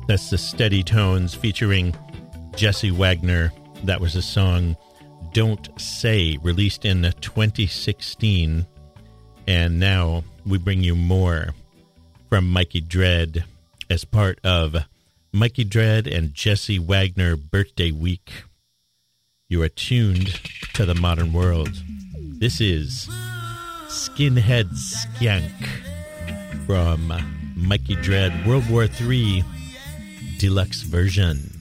That's the Steady Tones featuring Jesse Wagner. That was a song, Don't Say, released in 2016. And now we bring you more from Mikey Dread as part of Mikey Dread and Jesse Wagner Birthday Week. You are tuned to the modern world. This is Skinhead Skank from Mikey Dread World War III Deluxe version.